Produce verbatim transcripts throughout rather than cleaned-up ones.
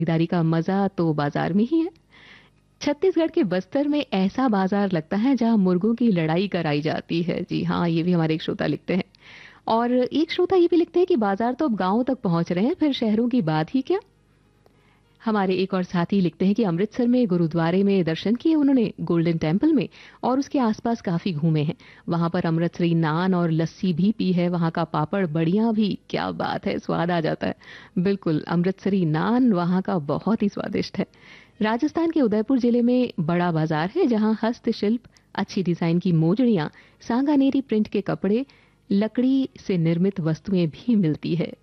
खरीदारी का मजा तो बाजार में ही है। छत्तीसगढ़ के बस्तर में ऐसा बाजार लगता है जहां मुर्गों की लड़ाई कराई जाती है। जी हाँ, ये भी हमारे एक श्रोता लिखते हैं। और एक श्रोता ये भी लिखते हैं कि बाजार तो अब गांव तक पहुंच रहे हैं, फिर शहरों की बात ही क्या। हमारे एक और साथी लिखते हैं कि अमृतसर में गुरुद्वारे में दर्शन किए उन्होंने, गोल्डन टेम्पल में, और उसके आसपास काफी घूमे हैं। वहां पर अमृतसरी नान और लस्सी भी पी है, वहां का पापड़ बढ़िया भी, क्या बात है, स्वाद आ जाता है। बिल्कुल, अमृतसरी नान वहां का बहुत ही स्वादिष्ट है। राजस्थान के उदयपुर जिले में बड़ा बाजार है जहां हस्तशिल्प, अच्छी डिजाइन की मोजड़ियां, सांगानेरी प्रिंट के कपड़े, लकड़ी से निर्मित वस्तुएं भी मिलती है।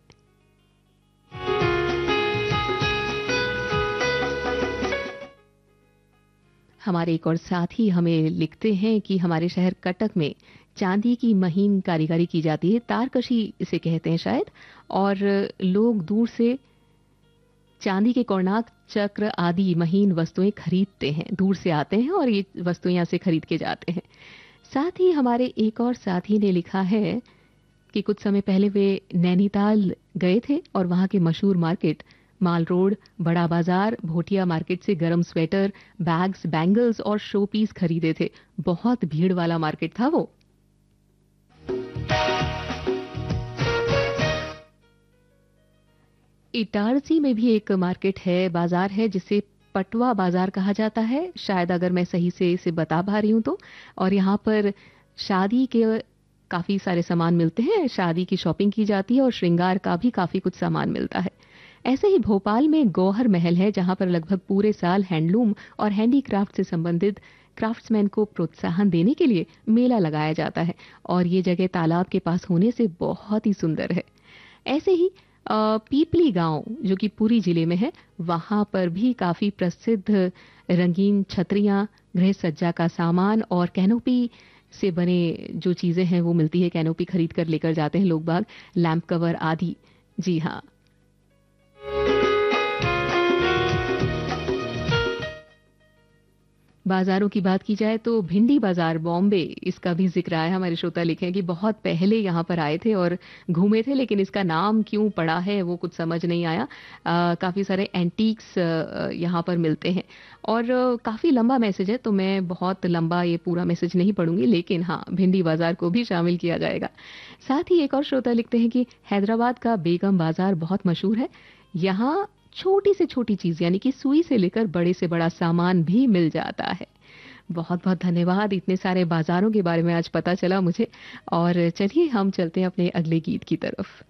हमारे एक और साथी हमें लिखते हैं कि हमारे शहर कटक में चांदी की महीन कारीगरी की जाती है, तारकशी इसे कहते हैं शायद, और लोग दूर से चांदी के कोणार्क चक्र आदि महीन वस्तुएं खरीदते हैं, दूर से आते हैं और ये वस्तुएं यहाँ से खरीद के जाते हैं। साथ ही हमारे एक और साथी ने लिखा है कि कुछ समय पहले वे नैनीताल गए थे और वहां के मशहूर मार्केट माल रोड, बड़ा बाजार, भोटिया मार्केट से गरम स्वेटर, बैग्स, बैंगल्स और शो पीस खरीदे थे। बहुत भीड़ वाला मार्केट था वो। इटारसी में भी एक मार्केट है, बाजार है जिसे पटवा बाजार कहा जाता है, शायद अगर मैं सही से इसे बता पा रही हूं तो। और यहाँ पर शादी के काफी सारे सामान मिलते हैं, शादी की शॉपिंग की जाती है और श्रृंगार का भी काफी कुछ सामान मिलता है। ऐसे ही भोपाल में गौहर महल है जहां पर लगभग पूरे साल हैंडलूम और हैंडीक्राफ्ट से संबंधित क्राफ्ट्समैन को प्रोत्साहन देने के लिए मेला लगाया जाता है, और ये जगह तालाब के पास होने से बहुत ही सुंदर है। ऐसे ही अ, पीपली गांव जो कि पुरी जिले में है, वहां पर भी काफी प्रसिद्ध रंगीन छतरियां, गृह सज्जा का सामान और कैनोपी से बने जो चीजें हैं वो मिलती है। कैनोपी खरीद कर लेकर जाते हैं लोग बाग, लैंप कवर आदि। जी हाँ। बाजारों की बात की जाए तो भिंडी बाजार बॉम्बे, इसका भी जिक्र आया। हमारे श्रोता लिखे हैं कि बहुत पहले यहाँ पर आए थे और घूमे थे, लेकिन इसका नाम क्यों पड़ा है वो कुछ समझ नहीं आया। आ, काफी सारे एंटीक्स यहाँ पर मिलते हैं। और आ, काफी लंबा मैसेज है तो मैं बहुत लंबा ये पूरा मैसेज नहीं पढ़ूंगी, लेकिन हाँ, भिंडी बाजार को भी शामिल किया जाएगा। साथ ही एक और श्रोता लिखते हैं कि हैदराबाद का बेगम बाजार बहुत मशहूर है। यहाँ छोटी से छोटी चीज यानी कि सुई से लेकर बड़े से बड़ा सामान भी मिल जाता है। बहुत बहुत धन्यवाद, इतने सारे बाजारों के बारे में आज पता चला मुझे। और चलिए हम चलते हैं अपने अगले गीत की तरफ।